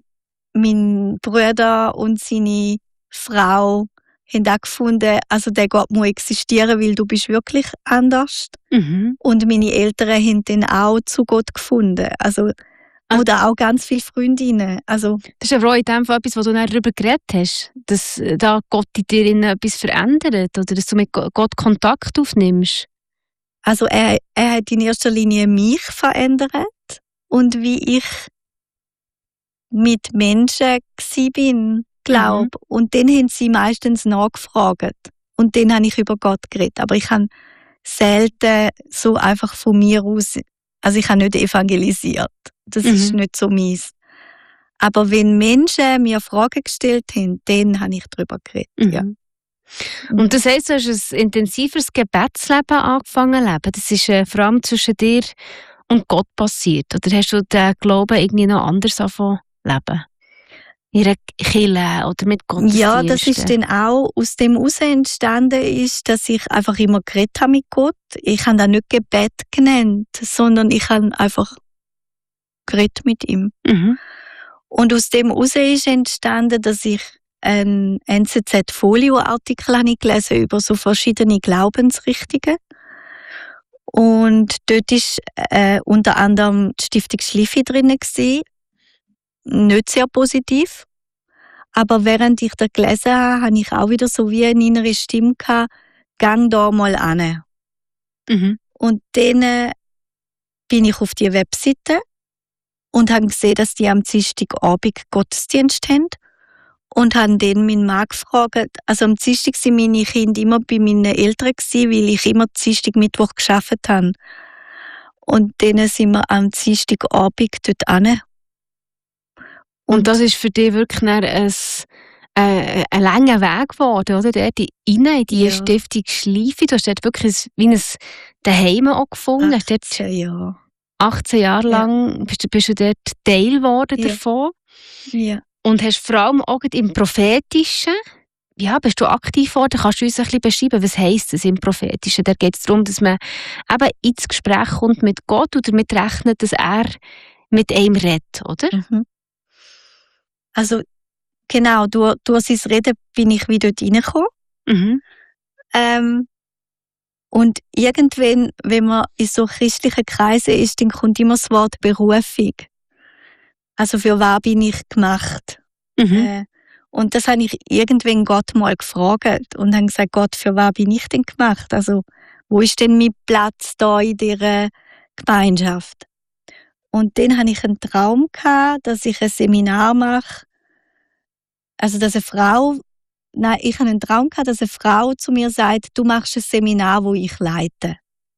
Bruder und seine Frau haben auch gefunden, also der Gott muss existieren, weil du bist wirklich anders. Mhm. Und meine Eltern haben dann auch zu Gott gefunden. Also, oder auch ganz viele Freundinnen. Also, das ist aber auch in dem Fall etwas, wo du darüber geredet hast, dass da Gott in dir etwas verändert oder dass du mit Gott Kontakt aufnimmst. Also er hat in erster Linie mich verändert und wie ich mit Menschen bin, glaube. Mhm. Und dann haben sie meistens nachgefragt. Und dann habe ich über Gott geredet. Aber ich habe selten so einfach von mir aus, also ich habe nicht evangelisiert. Das ist nicht so meins. Aber wenn Menschen mir Fragen gestellt haben, dann habe ich darüber geredet. Mhm. Ja. Und das heisst, du hast ein intensiveres Gebetsleben angefangen zu leben. Das ist vor allem zwischen dir und Gott passiert. Oder hast du den Glauben irgendwie noch anders angefangen zu leben? In einer Kirche oder mit Gottesdiensten? Ja, das ist dann auch aus dem heraus entstanden, ist, dass ich einfach immer geredet habe mit Gott. Ich habe das nicht Gebet genannt, sondern ich habe einfach geredet mit ihm. Mhm. Und aus dem heraus ist entstanden, dass ich einen NZZ-Folio-Artikel gelesen über so verschiedene Glaubensrichtungen. Und dort war unter anderem die Stiftung Schlifi drin gewesen. Nicht sehr positiv. Aber während ich das gelesen habe, habe ich auch wieder so wie eine innere Stimme gehabt, gang da mal an. Mhm. Und dann bin ich auf die Webseite und habe gesehen, dass die am Dienstagabend Gottesdienst haben. Und habe dann meinen Mann gefragt, also am Dienstag waren meine Kinder immer bei meinen Eltern, weil ich immer Dienstag, Mittwoch gearbeitet habe. Und dann sind wir am Dienstagabend dort hin. Und das ist für dich wirklich ein langer Weg geworden, oder? Dort rein in die Stiftung Schlifi. Du hast dort wirklich wie ein Daheim auch gefunden. 18 Jahre. 18 Jahre lang bist du dort Teil geworden davon. Ja. Und hast vor allem auch im Prophetischen, bist du aktiv geworden? Kannst du uns ein bisschen beschreiben, was heisst das im Prophetischen? Da geht es darum, dass man eben ins Gespräch kommt mit Gott und damit rechnet, dass er mit einem redet, oder? Mhm. Also, genau, durch sein Reden bin ich wieder dort reingekommen. Mhm. Und irgendwann, wenn man in so christlichen Kreisen ist, dann kommt immer das Wort Berufung. Also für was bin ich gemacht? Mhm. Und das habe ich irgendwann Gott mal gefragt und habe gesagt, Gott, für was bin ich denn gemacht? Also wo ist denn mein Platz da in dieser Gemeinschaft. Und dann hatte ich einen Traum, dass ich ein Seminar mache. Also, dass ich hatte einen Traum, dass eine Frau zu mir sagt, du machst ein Seminar, wo ich leite.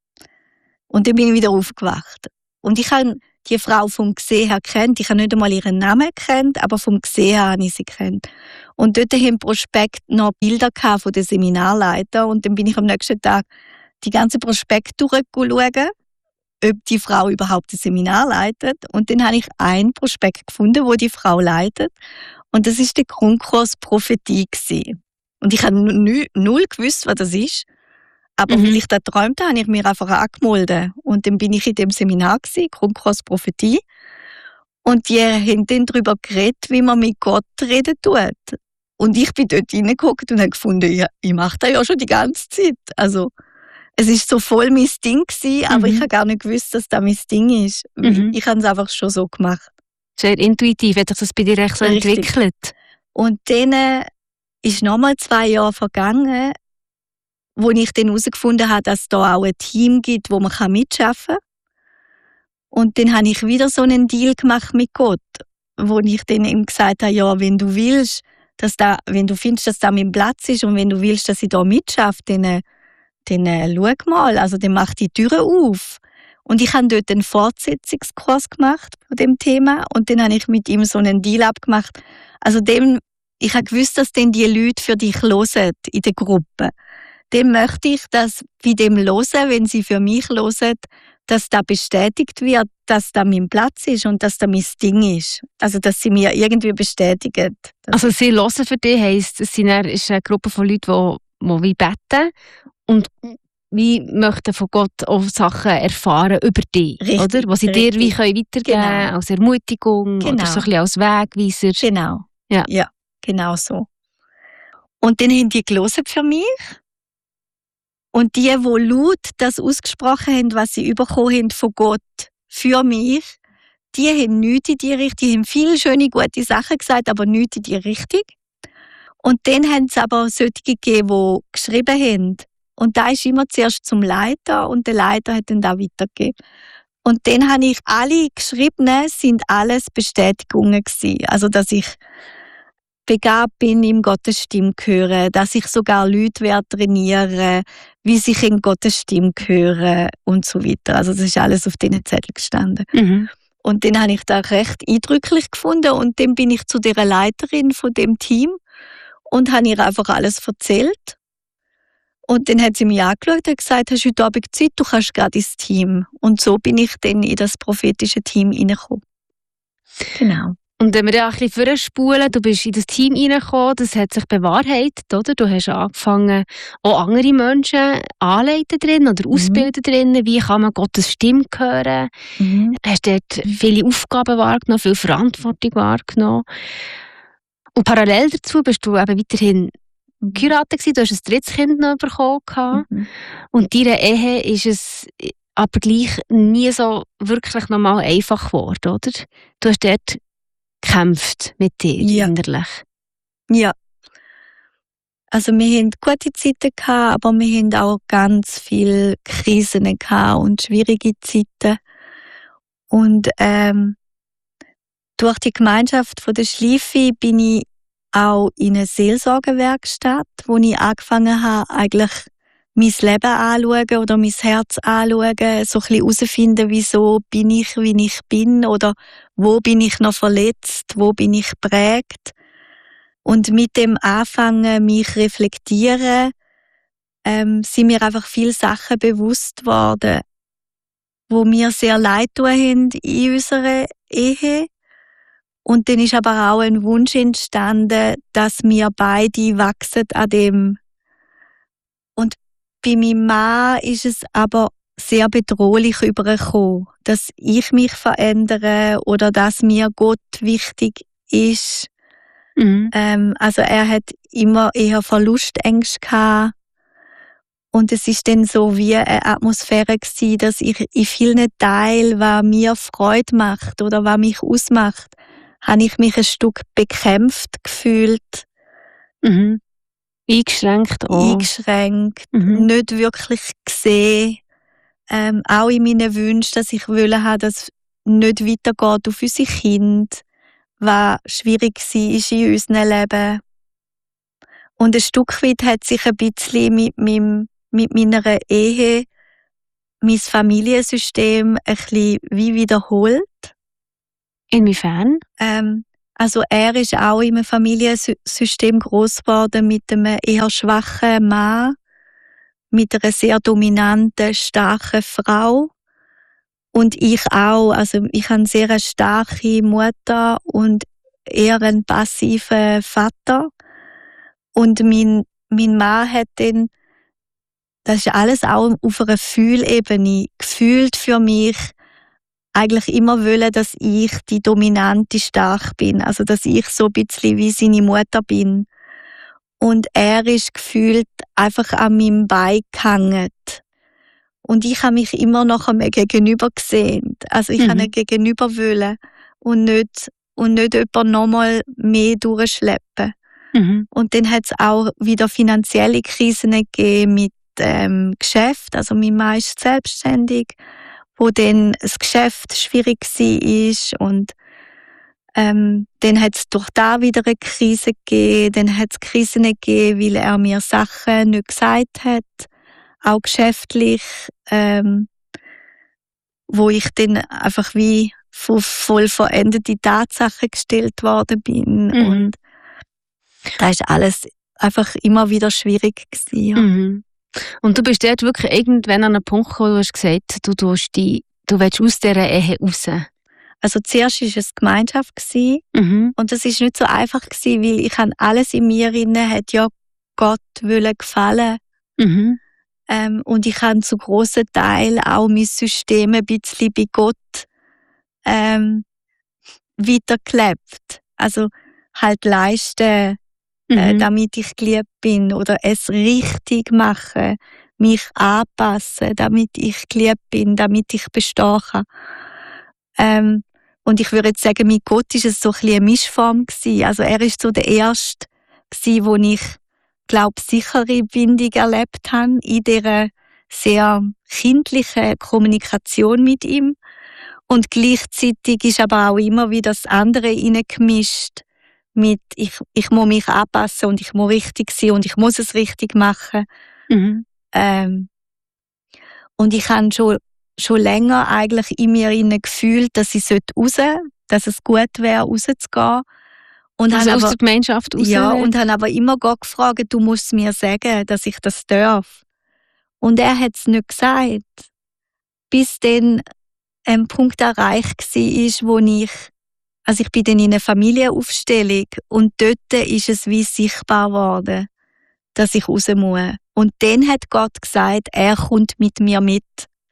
Und dann bin ich wieder aufgewacht. Und ich habe die Frau vom Gesehen her kennt. Ich habe nicht einmal ihren Namen kennt, aber vom Gesehen her habe ich sie kennt. Und dort haben im Prospekt noch Bilder von den Seminarleitern. Und dann bin ich am nächsten Tag die ganze Prospekt durchgeschaut, ob die Frau überhaupt ein Seminar leitet. Und dann habe ich einen Prospekt gefunden, wo die Frau leitet. Und das ist der Grundkurs Prophetie gewesen. Und ich habe null gewusst, was das ist. Aber weil ich da träumte, habe ich mir einfach angemeldet. Und dann bin ich in dem Seminar gewesen, Grundkurs Prophetie. Und die haben dann darüber geredet, wie man mit Gott reden tut. Und ich bin dort reingeguckt und habe gefunden, ja, ich mache das ja schon die ganze Zeit. Also, es ist so voll mein Ding gewesen, aber ich habe gar nicht gewusst, dass das mein Ding ist. Ich habe es einfach schon so gemacht. Sehr intuitiv, hat sich das bei dir echt so entwickelt? Und dann ist nochmal 2 Jahre vergangen, wo ich dann herausgefunden habe, dass es da auch ein Team gibt, wo man mitarbeiten kann. Und dann habe ich wieder so einen Deal gemacht mit Gott, wo ich dann ihm gesagt habe, ja, wenn du willst, wenn du findest, dass da mein Platz ist und wenn du willst, dass ich da mitarbeite, dann schau mal, also dann mach die Türen auf. Und ich habe dort einen Fortsetzungskurs gemacht von dem Thema und dann habe ich mit ihm so einen Deal abgemacht. Also ich habe gewusst, dass dann die Leute für dich hören in der Gruppe. Dann möchte ich, dass bei dem hören, wenn sie für mich hören, dass da bestätigt wird, dass da mein Platz ist und dass da mein Ding ist. Also, dass sie mir irgendwie bestätigen. Also, sie hören für dich heisst, es ist eine Gruppe von Leuten, die wie beten und wie möchten von Gott auch Sachen erfahren über dich, richtig, oder? Was sie dir wie weitergeben können, als Ermutigung oder so ein bisschen als Wegweiser. Genau. Ja, genau so. Und dann haben die gelesen für mich. Und die laut das ausgesprochen haben, was sie bekommen haben von Gott für mich, die haben nichts in die Richtung, die haben viele schöne, gute Sachen gesagt, aber nichts in die Richtung. Und dann haben es aber solche gegeben, die geschrieben haben. Und da ist immer zuerst zum Leiter und der Leiter hat dann da weitergegeben. Und dann habe ich alle Geschriebenen, sind alles Bestätigungen gewesen. Also, dass ich begabt bin, im Gottes Stimme hören, dass ich sogar Leute trainieren, wie sich in Gottes Stimme hören und so weiter. Also das ist alles auf diesen Zettel gestanden. Und dann habe ich das recht eindrücklich gefunden und dann bin ich zu der Leiterin von dem Team und habe ihr einfach alles erzählt. Und dann hat sie mich angeschaut und gesagt, hast du heute Abend Zeit, du kannst gerade ins Team. Und so bin ich dann in das prophetische Team reingekommen. Genau. Und wenn wir da ein bisschen vorspulen, du bist in das Team reingekommen, das hat sich bewahrheitet, oder? Du hast angefangen, auch andere Menschen anleiten drin oder ausbilden drin. Wie kann man Gottes Stimme hören? Hast dort viele Aufgaben wahrgenommen, viel Verantwortung wahrgenommen. Und parallel dazu bist du eben weiterhin geheiratet gewesen. Du hast ein drittes Kind noch bekommen. Und in deiner Ehe ist es aber gleich nie so wirklich nochmal einfach geworden, oder? Du hast dort gekämpft mit dir innerlich. Ja. Also wir hatten gute Zeiten gehabt, aber wir hatten auch ganz viele Krisen gehabt und schwierige Zeiten. Und durch die Gemeinschaft von der Schleife bin ich auch in eine Seelsorgewerkstatt, wo ich angefangen habe, eigentlich mein Leben anschauen oder mein Herz anschauen, so ein bisschen herausfinden, wieso bin ich, wie ich bin oder wo bin ich noch verletzt, wo bin ich geprägt. Und mit dem Anfangen, mich reflektieren, sind mir einfach viele Sachen bewusst worden, wo mir sehr leid tun haben in unserer Ehe. Und dann ist aber auch ein Wunsch entstanden, dass wir beide wachsen an dem. Und bei meinem Mann ist es aber sehr bedrohlich übergekommen, dass ich mich verändere oder dass mir Gott wichtig ist. Also er hat immer eher Verlustängste gehabt. Und es ist dann so wie eine Atmosphäre gewesen, dass ich in vielen Teilen, was mir Freude macht oder was mich ausmacht, habe ich mich ein Stück bekämpft gefühlt. Eingeschränkt auch. Nicht wirklich gesehen. auch in meinen Wünschen, dass ich wollte haben, dass es nicht weitergeht auf unsere Kinder, was schwierig war in unserem Leben. Und ein Stück weit hat sich ein bisschen mit meiner Ehe mein Familiensystem ein bisschen wie wiederholt. Inwiefern? Also er ist auch in einem Familiensystem groß geworden mit einem eher schwachen Mann, mit einer sehr dominanten, starken Frau. Und ich auch. Also ich habe eine sehr starke Mutter und eher einen passiven Vater. Und mein Mann hat dann, das ist alles auch auf einer Fühlebene, gefühlt für mich eigentlich immer wollen, dass ich die dominante stark bin. Also dass ich so ein bisschen wie seine Mutter bin. Und er ist gefühlt einfach an meinem Bein gehangen. Und ich habe mich immer noch einmal gegenüber gesehen. Also ich habe ihn gegenüber wollen und nicht jemanden nochmal mehr durchschleppen. Und dann hat es auch wieder finanzielle Krisen gegeben mit Geschäft. Also mein Mann ist selbstständig, wo dann das Geschäft schwierig war. Und dann hat es durch da wieder eine Krise gegeben. Dann hat es Krisen gegeben, weil er mir Sachen nicht gesagt hat. Auch geschäftlich, wo ich dann einfach wie voll veränderte Tatsachen gestellt worden bin. Und da ist alles einfach immer wieder schwierig gewesen. Ja. Und du bist dort wirklich irgendwann an einem Punkt gekommen, wo du hast gesagt, du willst aus dieser Ehe raus. Also zuerst war es Gemeinschaft gewesen, und das ist nicht so einfach gewesen, weil ich habe alles in mir inne hat ja Gott gefallen. Und ich habe zu grossen Teil auch mein System ein bisschen bei Gott weitergelebt. Also halt leisten, damit ich geliebt bin, oder es richtig machen, mich anpassen, damit ich geliebt bin, damit ich bestehen kann. Und ich würde jetzt sagen, mit Gott ist es so ein bisschen eine Mischform gewesen. Also er ist so der Erste gewesen, wo ich, glaube, sichere Bindung erlebt habe in dieser sehr kindlichen Kommunikation mit ihm. Und gleichzeitig ist aber auch immer wieder das andere reingemischt mit ich muss mich anpassen und ich muss richtig sein und ich muss es richtig machen. Und ich habe schon länger eigentlich in mir gefühlt, dass ich raus sollte, dass es gut wäre, rauszugehen. Und also aus der Gemeinschaft raus? Ja, und habe aber immer Gott gefragt, du musst es mir sagen, dass ich das darf. Und er hat es nicht gesagt. Bis dann ein Punkt erreicht war, wo ich bin dann in einer Familienaufstellung und dort ist es wie sichtbar geworden, dass ich raus muss. Und dann hat Gott gesagt, er kommt mit mir mit.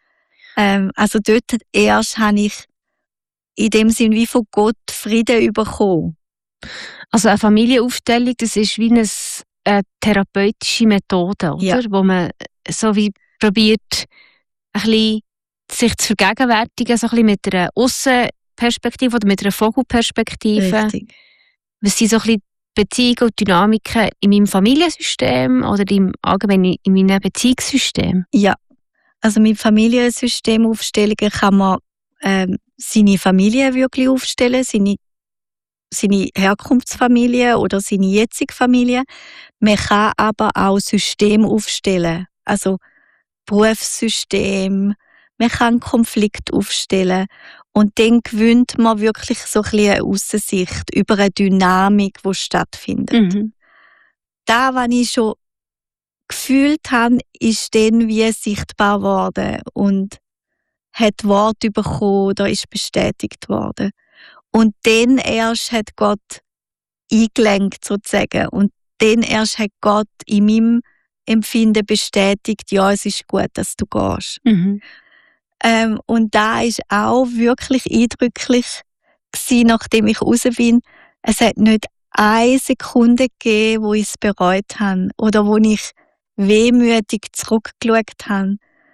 Also dort erst habe ich in dem Sinn wie von Gott Frieden bekommen. Also eine Familienaufstellung, das ist wie eine therapeutische Methode, oder? Ja. Wo man so wie probiert, ein bisschen sich zu vergegenwärtigen, so ein bisschen mit einer Aussenperspektive oder mit einer Vogelperspektive. Richtig. Was sind so ein bisschen Beziehungen und Dynamiken in meinem Familiensystem oder allgemein in meinem Beziehungssystem? Ja, also mit Familiensystemaufstellungen kann man seine Familie wirklich aufstellen, seine Herkunftsfamilie oder seine jetzige Familie. Man kann aber auch System aufstellen, also Berufssystem. Man kann Konflikt aufstellen und dann gewinnt man wirklich so ein bisschen eine Aussicht über eine Dynamik, die stattfindet. Da, was ich schon gefühlt habe, ist dann wie sichtbar geworden und hat Wort bekommen oder ist bestätigt worden. Und dann erst hat Gott eingelenkt sozusagen und dann erst hat Gott in meinem Empfinden bestätigt, ja, es ist gut, dass du gehst. Und da ist auch wirklich eindrücklich gewesen, nachdem ich raus bin. Es hat nicht eine Sekunde gegeben, wo ich es bereut habe oder wo ich wehmütig zurückgeschaut habe.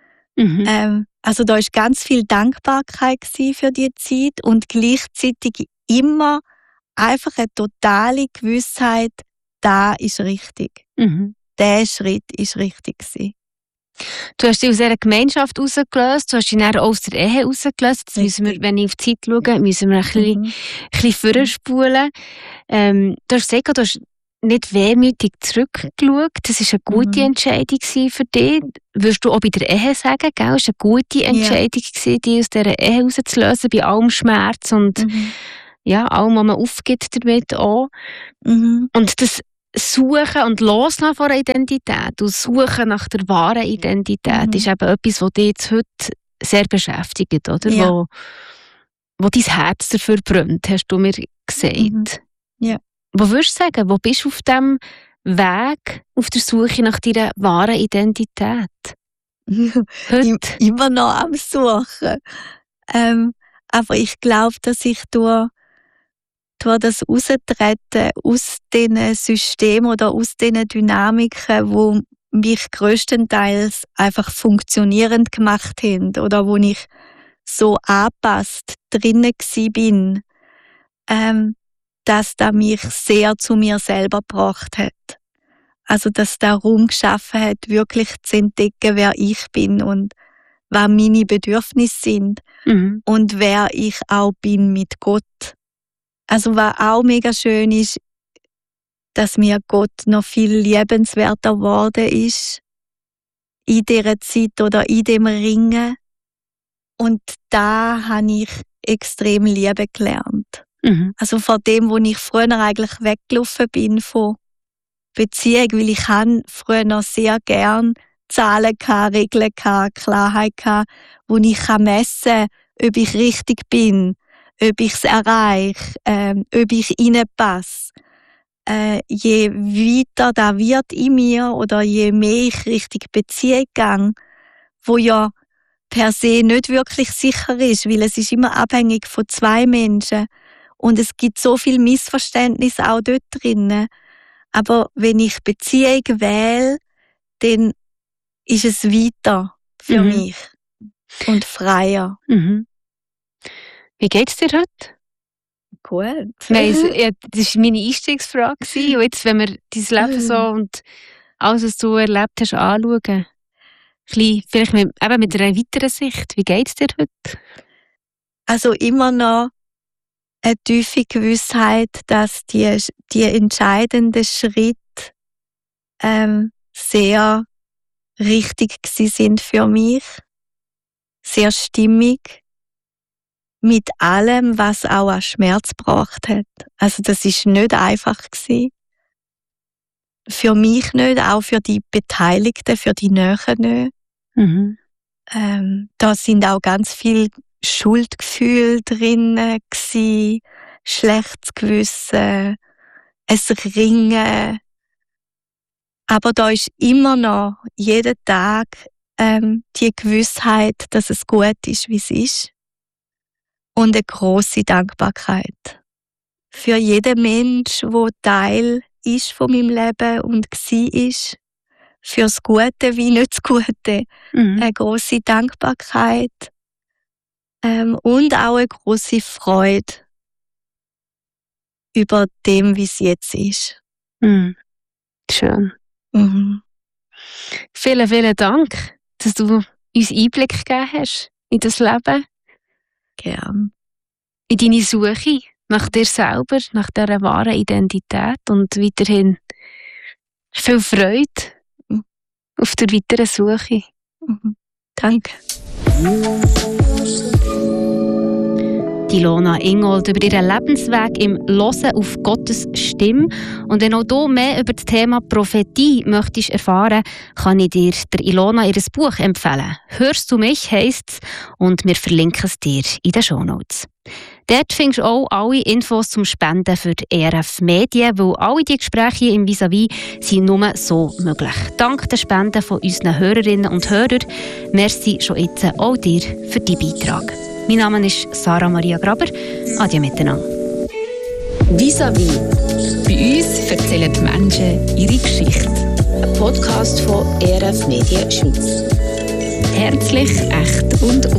Also da ist ganz viel Dankbarkeit für die Zeit und gleichzeitig immer einfach eine totale Gewissheit, da ist richtig. Der Schritt ist richtig gewesen. Du hast dich aus dieser Gemeinschaft rausgelöst, du hast dich dann auch aus der Ehe rausgelöst. Jetzt müssen wir, wenn ich auf die Zeit schaue, müssen wir ein bisschen vorspulen. Du hast gesagt, du hast nicht wehmütig zurückgeschaut. Das war eine gute Entscheidung für dich. Würdest du auch bei der Ehe sagen, gell? Es war eine gute Entscheidung, dich aus dieser Ehe rauszulösen, bei allem Schmerz und allem, was man aufgibt damit auch. Und das Suchen und Loslassen von einer Identität und Suchen nach der wahren Identität ist eben etwas, was dich jetzt heute sehr beschäftigt, oder? Ja. Wo dein Herz dafür brennt, hast du mir gesagt. Ja. Wo würdest du sagen, wo bist du auf diesem Weg, auf der Suche nach deiner wahren Identität? Heute? Immer noch am Suchen. Aber ich glaube, dass ich durch das Raustreten aus diesen Systemen oder aus diesen Dynamiken, die mich grösstenteils einfach funktionierend gemacht haben oder wo ich so angepasst drinnen bin, dass das mich sehr zu mir selber gebracht hat. Also, dass der Raum geschaffen hat, wirklich zu entdecken, wer ich bin und was meine Bedürfnisse sind und wer ich auch bin mit Gott. Also, was auch mega schön ist, dass mir Gott noch viel liebenswerter geworden ist in dieser Zeit oder in dem Ringen. Und da habe ich extrem lieben gelernt. Also von dem, wo ich früher eigentlich weggelaufen bin von Beziehung, weil ich habe früher noch sehr gern Zahlen gehabt, Regeln gehabt, Klarheit gehabt, wo ich messen kann, ob ich richtig bin, ob ich es erreiche, ob ich reinpasse. Je weiter da wird in mir oder je mehr ich Richtung Beziehung gehe, wo ja per se nicht wirklich sicher ist, weil es ist immer abhängig von zwei Menschen und es gibt so viel Missverständnis auch dort drinnen. Aber wenn ich Beziehung wähle, dann ist es weiter für mich und freier. Wie geht's dir heute? Gut. Nein, das war meine Einstiegsfrage. Und jetzt, wenn wir dein Leben so und alles, was du erlebt hast, anschauen, vielleicht mit einer weiteren Sicht. Wie geht's dir heute? Also immer noch eine tiefe Gewissheit, dass die entscheidenden Schritte sehr richtig sind für mich. Sehr stimmig. Mit allem, was auch an Schmerz gebracht hat. Also das ist nicht einfach gewesen. Für mich nicht, auch für die Beteiligten, für die Nähen nicht. Da sind auch ganz viele Schuldgefühle drin gewesen, schlechtes Gewissen, ein Ringen. Aber da ist immer noch jeden Tag die Gewissheit, dass es gut ist, wie es ist. Und eine grosse Dankbarkeit für jeden Mensch, der Teil ist von meinem Leben und war. Für das Gute wie nicht das Gute. Eine grosse Dankbarkeit und auch eine grosse Freude über dem, wie es jetzt ist. Schön. Vielen, vielen Dank, dass du uns Einblick gegeben hast in das Leben. Gern. In deine Suche nach dir selber, nach dieser wahren Identität und weiterhin viel Freude auf der weiteren Suche. Danke. Die Ilona Ingold über ihren Lebensweg im Hören auf Gottes Stimme. Und wenn auch du mehr über das Thema Prophetie möchtest erfahren, kann ich dir der Ilona ihr Buch empfehlen. «Hörst du mich?» heisst es, und wir verlinken es dir in den Shownotes. Dort findest du auch alle Infos zum Spenden für die ERF Medien, weil alle die Gespräche im Vis-à-vis sind nur so möglich. Dank der Spenden von unseren Hörerinnen und Hörern. Merci schon jetzt auch dir für deinen Beitrag. Mein Name ist Sarah Maria Graber. Adieu miteinander. Vis-à-vis. Bei uns erzählen die Menschen ihre Geschichte. Ein Podcast von ERF Medien Schweiz. Herzlich, echt und